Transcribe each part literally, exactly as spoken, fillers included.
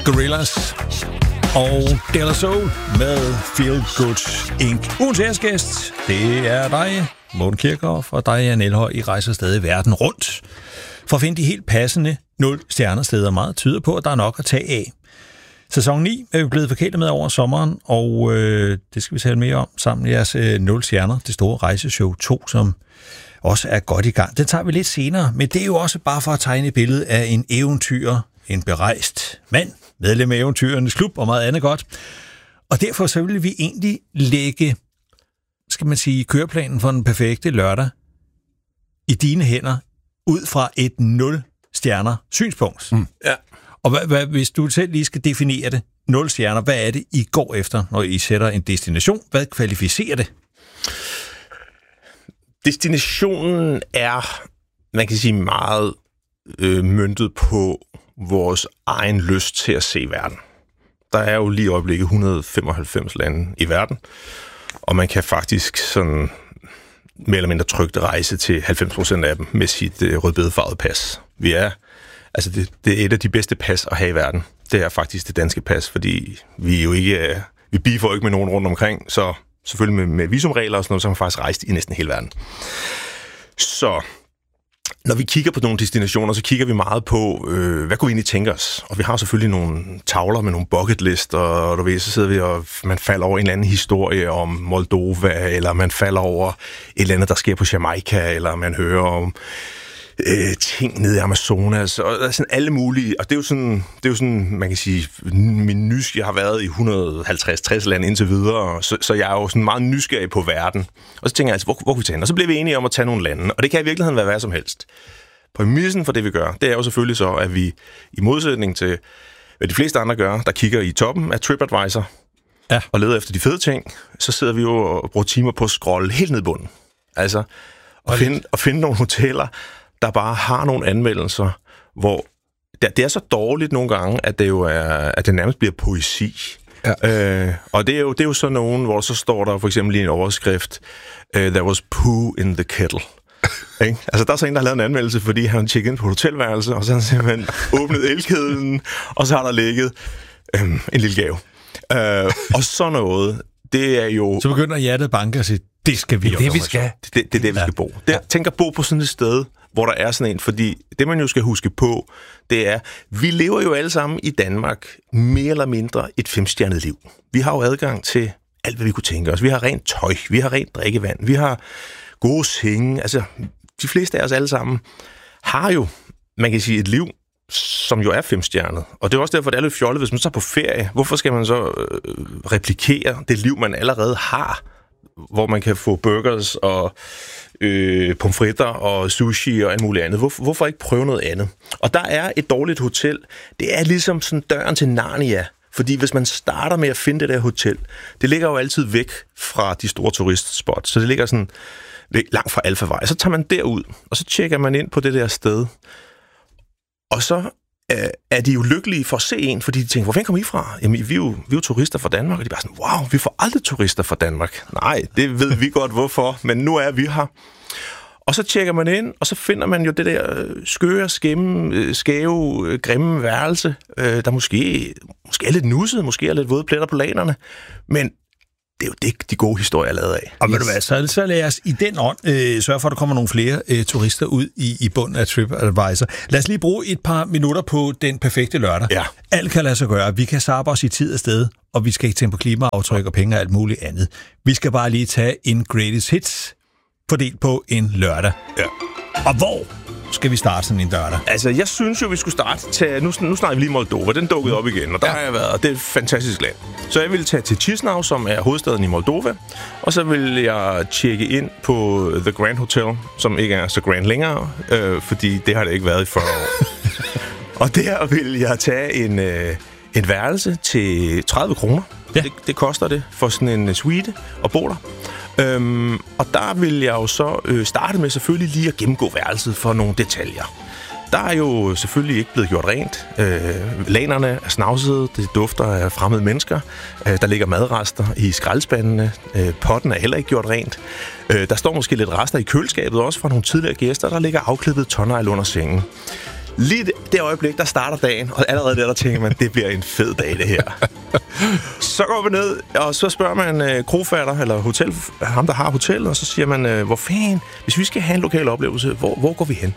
Gorillaz og De La Soul med Feel Good Incorporated. Ugens æresgæst, det er dig, Morten Kirchhoff, og dig, Jan Elhøj. I rejser stadig verden rundt for at finde de helt passende nul stjernesteder. Meget tyder på, at der er nok at tage af. Sæson ni er vi blevet forkælet med over sommeren, og øh, det skal vi tale mere om sammen med jeres øh, nul stjerner, det store rejseshow to, som også er godt i gang. Det tager vi lidt senere, men det er jo også bare for at tegne et billede af en eventyr, en berejst mand, medlem af Eventyrernes Klub og meget andet godt. Og derfor så vil vi egentlig lægge, skal man sige, køreplanen for den perfekte lørdag i dine hænder, ud fra et nul stjerner synspunkt. Mm. Ja. Og hvad, hvad, hvis du selv lige skal definere det, nul stjerner, hvad er det, I går efter, når I sætter en destination? Hvad kvalificerer det? Destinationen er, man kan sige, meget øh, møntet på vores egen lyst til at se verden. Der er jo lige i øjeblikket et hundrede og femoghalvfems lande i verden, og man kan faktisk sådan mere eller mindre trygt rejse til halvfems procent af dem med sit øh, rødbedefarvede pas. Vi er, altså det, det er et af de bedste pas at have i verden. Det er faktisk det danske pas, fordi vi jo ikke, øh, vi bifer jo ikke med nogen rundt omkring, så selvfølgelig med, med visumregler og sådan noget, så har man faktisk rejst i næsten hele verden. Så når vi kigger på nogle destinationer, så kigger vi meget på, øh, hvad kunne vi egentlig tænke os? Og vi har selvfølgelig nogle tavler med nogle bucket list, og du ved, så sidder vi og man falder over en eller anden historie om Moldova, eller man falder over et eller andet, der sker på Jamaica, eller man hører om øh, ting nede i Amazonas, og der er sådan alle mulige, og det er jo sådan, det er jo sådan, man kan sige, min nys, jeg har været i et hundrede og halvtreds til tres lande indtil videre, så, så jeg er jo sådan meget nysgerrig på verden. Og så tænker jeg altså, hvor, hvor kan vi tage hen? Og så bliver vi enige om at tage nogle lande, og det kan i virkeligheden være hvad som helst. Præmissen for det, vi gør, det er jo selvfølgelig så, at vi i modsætning til, hvad de fleste andre gør, der kigger i toppen af TripAdvisor, ja, og leder efter de fede ting, så sidder vi jo og bruger timer på at scrolle helt ned i bunden. Altså, at finde, at finde nogle hoteller, der bare har nogle anmeldelser, hvor det er så dårligt nogle gange, at det jo er, at det nærmest bliver poesi. Ja. Øh, og det er, jo, det er jo så nogen, hvor så står der for eksempel i en overskrift, uh, there was poo in the kettle. Ikke? Altså der er så en, der har lavet en anmeldelse, fordi han tjekkede ind på et hotelværelse, og så har han simpelthen åbnet elkedlen, og så har der ligget øhm, en lille gave. Øh, og så noget, det er jo... Så begynder hjertet banke og sige, det skal vi det, det, vi skal. Det, det, det er det, vi ja. skal bo. Det, ja. Tænk at bo på sådan et sted, hvor der er sådan en, fordi det, man jo skal huske på, det er, vi lever jo alle sammen i Danmark mere eller mindre et femstjernet liv. Vi har jo adgang til alt, hvad vi kunne tænke os. Vi har rent tøj, vi har rent drikkevand, vi har gode senge. Altså, de fleste af os alle sammen har jo, man kan sige, et liv, som jo er femstjernet. Og det er også derfor, det er lidt fjollet, hvis man så er på ferie. Hvorfor skal man så øh, replikere det liv, man allerede har, hvor man kan få burgers og øh, pomfritter og sushi og alt muligt andet? Hvorfor, hvorfor ikke prøve noget andet? Og der er et dårligt hotel. Det er ligesom sådan døren til Narnia. Fordi hvis man starter med at finde det der hotel, det ligger jo altid væk fra de store turistspots. Så det ligger sådan langt fra Alfavej. Så tager man derud, og så tjekker man ind på det der sted. Og så øh, er de jo lykkelige for at se en, fordi de tænker, hvor kommer I fra? Jamen, vi er, jo, vi er jo turister fra Danmark. Og de er bare sådan, wow, vi får aldrig turister fra Danmark. Nej, det ved vi godt hvorfor, men nu er vi her. Og så tjekker man ind, og så finder man jo det der skøre, skæmme, skæve, grimme værelse, øh, der måske, måske er lidt nusset, måske er lidt våde pletter på lanerne, men det er jo det, de gode historier er lavet af. Og ved du hvad, så, så lad os i den ånd øh, sørge for, at der kommer nogle flere øh, turister ud i, i bunden af TripAdvisor. Lad os lige bruge et par minutter på den perfekte lørdag. Ja. Alt kan lade sig gøre. Vi kan sappe os i tid og sted, og vi skal ikke tænke på klimaaftryk og penge og alt muligt andet. Vi skal bare lige tage en greatest hits fordelt på en lørdag. Ja. Og hvor skal vi starte sådan en lørdag? Altså, jeg synes jo, vi skulle starte til... Nu, nu snakker vi lige Moldova. Den dukkede op igen, og der ja. har jeg været. Det er et fantastisk land. Så jeg vil tage til Chisinau, som er hovedstaden i Moldova. Og så vil jeg tjekke ind på The Grand Hotel, som ikke er så grand længere, øh, fordi det har det ikke været i fyrre år. Og der vil jeg tage en, øh, en værelse til tredive kroner. Ja. Det, det koster det for sådan en suite og bo der. Øhm, og der vil jeg jo så øh, starte med selvfølgelig lige at gennemgå værelset for nogle detaljer. Der er jo selvfølgelig ikke blevet gjort rent. Øh, lanerne er snavsede, det dufter af fremmede mennesker. Øh, der ligger madrester i skraldespandene. Øh, potten er heller ikke gjort rent. Øh, der står måske lidt rester i køleskabet også fra nogle tidligere gæster. Der ligger afklippet tonnejl under sengen. lige det, det øjeblik, der starter dagen, og allerede der, der tænker man, det bliver en fed dag, det her. Så går vi ned, og så spørger man øh, krofatter, eller hotel, ham, der har hotellet, og så siger man, øh, hvor fanden, hvis vi skal have en lokal oplevelse, hvor, hvor går vi hen?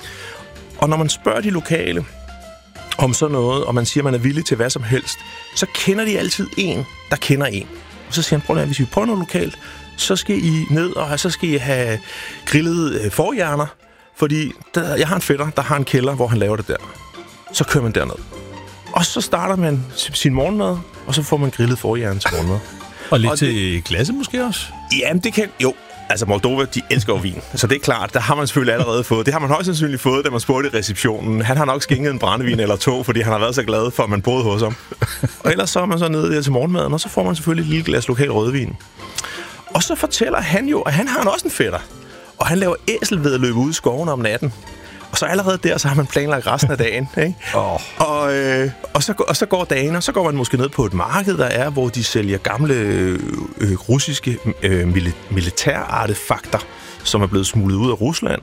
Og når man spørger de lokale om sådan noget, og man siger, man er villig til hvad som helst, så kender de altid en, der kender en. Og så siger han, prøv at hvis vi prøver noget lokalt, så skal I ned, og så skal I have grillet øh, forhjerner, fordi der, jeg har en fætter, der har en kælder, hvor han laver det der. Så kører man derned. Og så starter man sin morgenmad, og så får man grillet forhjerner til morgenmad. Og lidt og til det, klasse måske også? Jamen, det kan... Jo, altså Moldova, de elsker jo vin. Så det er klart, der har man selvfølgelig allerede fået. Det har man højst sandsynligt fået, da man spurgte i receptionen. Han har nok skænket en brændevin eller to, fordi han har været så glad for, at man boede hos ham. Og ellers så er man så nede der til morgenmaden, og så får man selvfølgelig et lille glas lokal rødvin. Og så fortæller han jo, at han har også en fætter. Og han laver æselvedløb ude i skoven om natten. Og så allerede der, så har man planlagt resten af dagen. Ikke? Oh. Og, øh, og, så, og så går dagen, og så går man måske ned på et marked, der er, hvor de sælger gamle øh, øh, russiske øh, militærartefakter, som er blevet smuglet ud af Rusland.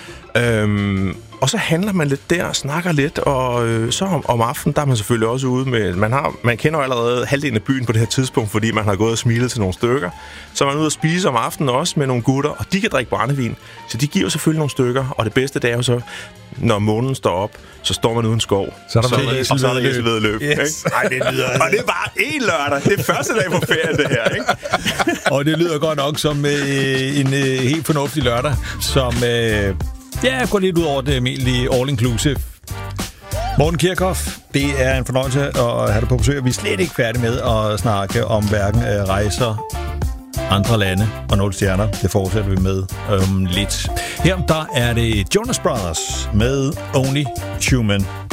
Øhm, og så handler man lidt der, snakker lidt, og øh, så om, om aftenen, der er man selvfølgelig også ude med... Man, har, man kender jo allerede halvdelen af byen på det her tidspunkt, fordi man har gået og smilet til nogle stykker. Så er man ude og spise om aftenen også med nogle gutter, og de kan drikke brændevin. Så de giver selvfølgelig nogle stykker, og det bedste det er jo så, når månen står op, så står man uden skov. Så er der, så er og så er der æselvedløb. Yes. Ej, det lyder... Og det er bare én lørdag. Det er første dag på ferien, det her, ikke? Og det lyder godt nok som øh, en øh, helt fornuftig lørdag, som... Øh, Ja, gå lidt ud over det almindelige all-inclusive. Morten Kirchhoff, det er en fornøjelse at have dig på besøg. Vi er slet ikke færdige med at snakke om hverken rejser, andre lande og nul stjerner. Det fortsætter vi med um, lidt. Her der er det Jonas Brothers med Only Human.